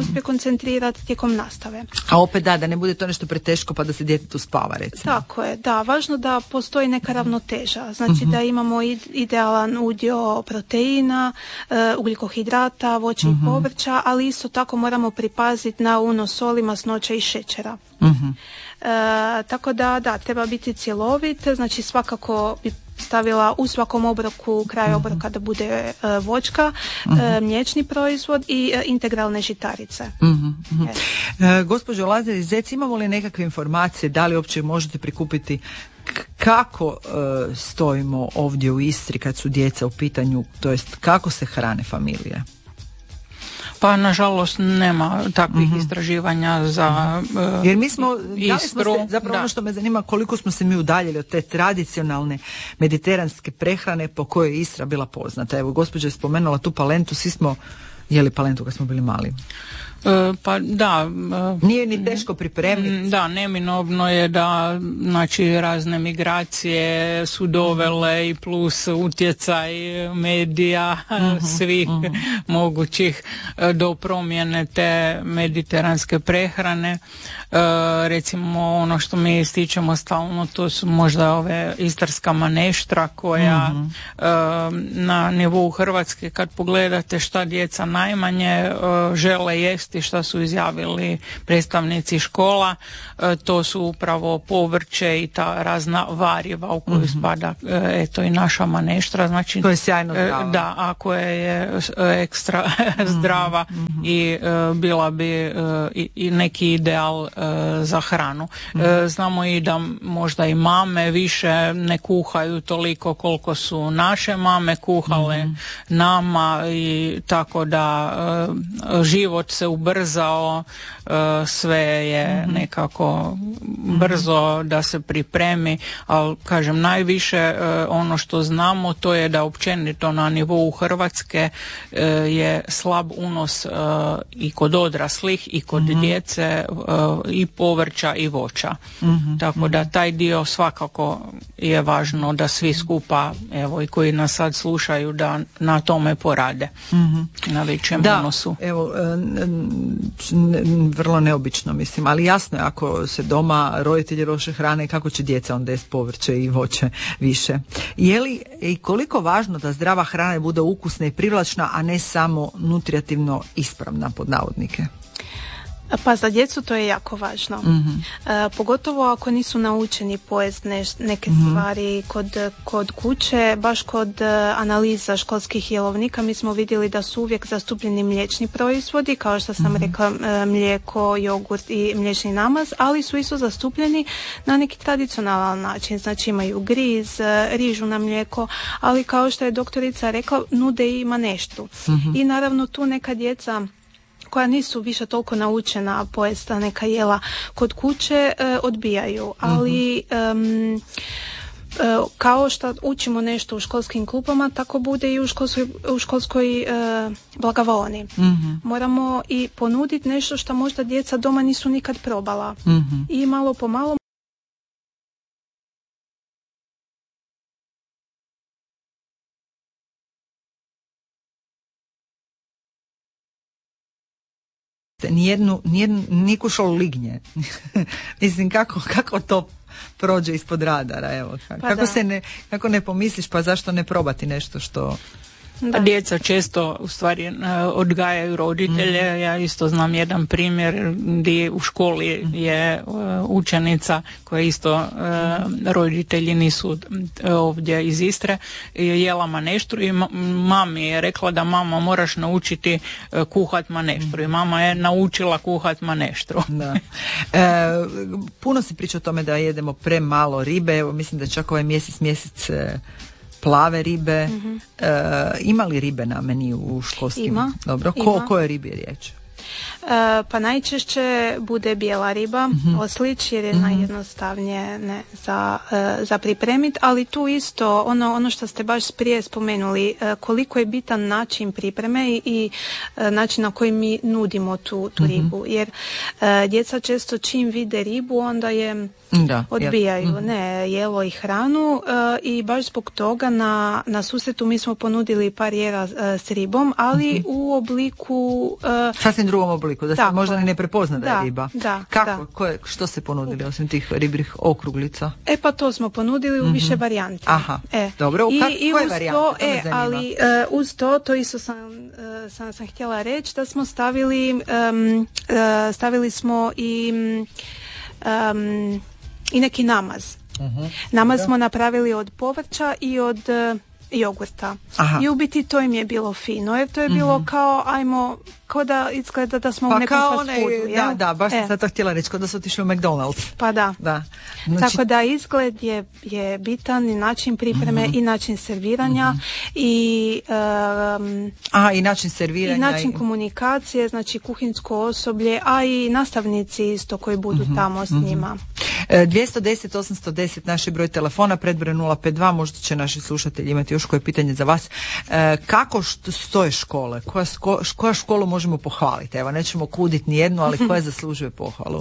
uspije koncentrirati tijekom nastave. A opet da ne bude to nešto preteško pa da se djetetu spava, recimo. Tako je, da, važno da postoji neka ravnoteža, znači da imamo idealan udio proteina, ugljikohidrata, voća i povrća, ali isto tako moramo pripaziti na unos soli, masnoća i šećera. Tako da, treba biti cjelovit, znači svakako bi stavila u svakom obroku, kraj obroka da bude voćka, mliječni proizvod i integralne žitarice. Gospođo Lazarić-Zec, imamo li nekakve informacije, da li uopće možete prikupiti kako stojimo ovdje u Istri kad su djeca u pitanju, to jest kako se hrane familije? Pa nažalost nema takvih istraživanja za jer mi smo, Istru. Zapravo ono što me zanima, koliko smo se mi udaljili od te tradicionalne mediteranske prehrane po kojoj je Istra bila poznata. Evo, gospođa je spomenula tu palentu, svi smo jeli palentu kad smo bili mali. Pa da. Nije ni teško pripremiti. Da, neminovno je da znači razne migracije su dovele i plus utjecaj medija svih mogućih do promjene te mediteranske prehrane. Recimo ono što mi ističemo stalno, to su možda ove istarska maneštra koja na nivou Hrvatske kad pogledate šta djeca najmanje žele jesti, šta su izjavili predstavnici škola, to su upravo povrće i ta razna varjeva u koju spada eto i naša maneštra, znači to je sjajno zdrava. Da, ako je ekstra zdrava i bila bi i neki ideal za hranu. Znamo i da možda i mame više ne kuhaju toliko koliko su naše mame kuhale nama i tako da život se ubrzao, sve je nekako brzo da se pripremi, ali kažem najviše ono što znamo to je da općenito na nivou Hrvatske je slab unos i kod odraslih i kod djece i povrća i voća. Tako da taj dio svakako je važno da svi skupa, evo i koji nas sad slušaju, da na tome porade. Na većem unosu. Evo, vrlo neobično mislim, ali jasno je ako se doma roditelji loše hrane, kako će djeca onda jest povrće i voće više. Je li i koliko važno da zdrava hrana bude ukusna i privlačna, a ne samo nutritivno ispravna pod navodnike? Pa za djecu to je jako važno. Pogotovo ako nisu naučeni pojesti neke stvari kod kuće. Baš kod analiza školskih jelovnika mi smo vidjeli da su uvijek zastupljeni mliječni proizvodi, kao što sam rekla, mlijeko, jogurt i mliječni namaz, ali su isto zastupljeni na neki tradicionalan način. Znači imaju griz, rižu na mlijeko, ali kao što je doktorica rekla, nude i maneštru. I naravno tu neka djeca koja nisu više toliko naučena pojesta neka jela kod kuće odbijaju, ali kao što učimo nešto u školskim klupama, tako bude i u školskoj blagovaoni. Moramo i ponuditi nešto što možda djeca doma nisu nikad probala. I malo po malo niku šol lignje. Mislim, kako to prođe ispod radara, evo. Kako ne pomisliš, pa zašto ne probati nešto što... Da. Djeca često u stvari odgajaju roditelje. Ja isto znam jedan primjer gdje u školi je učenica koja isto roditelji nisu ovdje iz Istre, jela maneštru i mami je rekla da mama moraš naučiti kuhat maneštru i mama je naučila kuhat maneštru. Da. Puno se priča o tome da jedemo premalo ribe, evo mislim da čak ovaj mjesec plave ribe. Ima li ribe na meniju u školskim? Ima. Dobro. Koje ribi je riječ? Pa najčešće bude bijela riba, oslić, jer je najjednostavnije za pripremiti, ali tu isto ono što ste baš prije spomenuli, koliko je bitan način pripreme i način na koji mi nudimo tu ribu, jer djeca često čim vide ribu onda je odbijaju, ne jelo i hranu, i baš zbog toga na susretu mi smo ponudili par jela s ribom, ali u obliku sasvim drugom obliku. toliko, da se možda ni ne prepozna da je riba. Kako? Da. Što ste ponudili osim tih ribljih okruglica? Pa to smo ponudili u više varijanti. Aha, dobro. Koje varijante? Ali uz to isto sam htjela reći da smo stavili smo i neki namaz. Namaz smo napravili od povrća i od jogurta. Aha. I u biti to im je bilo fino, jer to je bilo kao da izgleda da smo u nekom fast foodu. Da, baš sam sad to htjela reći, kao da su otišli u McDonald's. Pa da. Znači, tako da izgled je bitan i način pripreme i način serviranja i način serviranja. I način komunikacije, znači kuhinjsko osoblje, a i nastavnici isto koji budu tamo s njima. 210-810 naš je broj telefona, predbroj 052, možda će naši slušatelji imati još koje pitanje za vas. Kako stoje škole? Koja školu možemo pohvaliti? Evo, nećemo kuditi nijednu, ali koja zaslužuje pohvalu?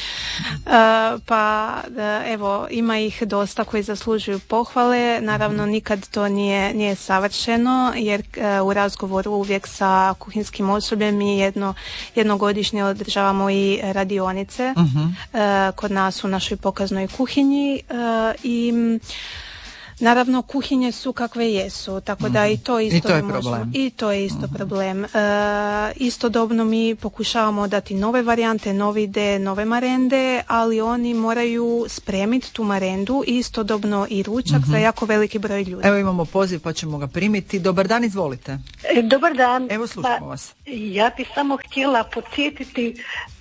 Evo, ima ih dosta koji zaslužuju pohvale. Naravno, nikad to nije savršeno, jer u razgovoru uvijek sa kuhinskim osobljem mi jednogodišnje održavamo i radionice kod nas u našoj pokaznoj kuhinji i naravno kuhinje su kakve jesu, tako da i to isto je problem. I to je isto problem. Istodobno mi pokušavamo dati nove varijante, nove ideje, nove marende, ali oni moraju spremiti tu marendu i istodobno i ručak za jako veliki broj ljudi. Evo imamo poziv pa ćemo ga primiti. Dobar dan, izvolite. Dobar dan. Evo slušamo vas. Ja bih samo htjela podsjetiti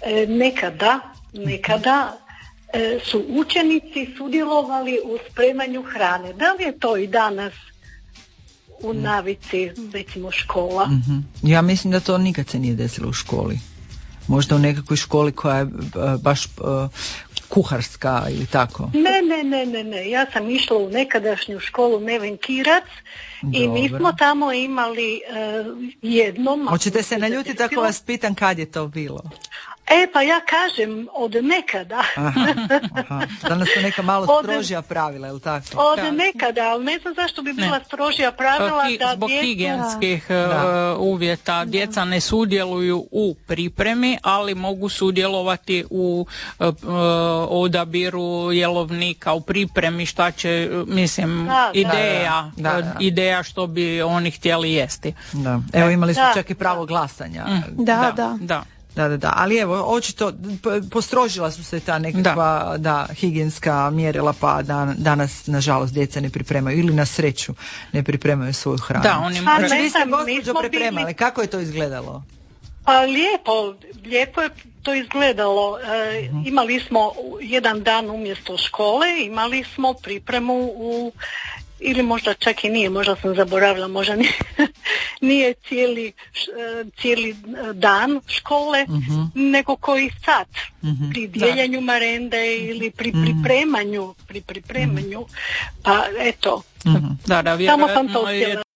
nekada su učenici sudjelovali u spremanju hrane. Da li je to i danas u navici, recimo škola? Ja mislim da to nikad se nije desilo u školi. Možda u nekakvoj školi koja je baš kuharska ili tako. Ne. Ja sam išla u nekadašnju školu Neven Kirac i mi smo tamo imali jednom... Hoćete se naljutiti ako vas pitam kad je to bilo? Pa ja kažem od nekada. Danas su neka malo strožija pravila, je li tako? Od nekada, ali ne znam zašto bi bila strožija pravila da zbog higijenskih uvjeta djeca ne sudjeluju u pripremi, ali mogu sudjelovati u odabiru jelovnika, u pripremi šta će, mislim, ideja što bi oni htjeli jesti. Da. Evo imali su čak i pravo glasanja. Da, ali evo, očito postrožila su se ta nekakva higijenska mjerila, pa danas nažalost djeca ne pripremaju ili na sreću ne pripremaju svoju hranu. Znači vi ste gospođo pripremali, kako je to izgledalo? Pa lijepo je to izgledalo. Imali smo jedan dan umjesto škole, imali smo pripremu ili možda čak i nije, možda sam zaboravila, možda nije cijeli dan škole, nego koji sat pri dijeljenju marende ili pri pripremanju, pa eto, samo sam to htjela